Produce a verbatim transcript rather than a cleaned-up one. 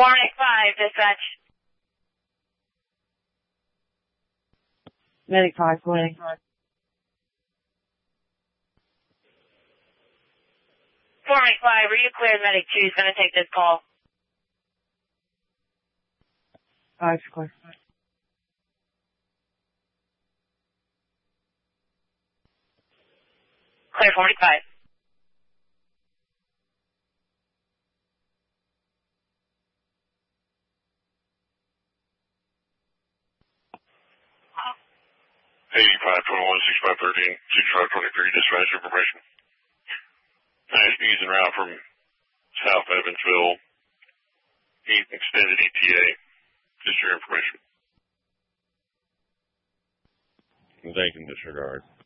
four eight five, dispatch. Medic five, calling. four eight five, are you cleared? Medic two is going to take this call. Five, clear. Clear forty-five. eighty-five twenty-one, sixty-five thirteen, sixty-five twenty-three, dispatch information. Nice, easing route from South Evansville, extended E T A. Just your information. They can disregard.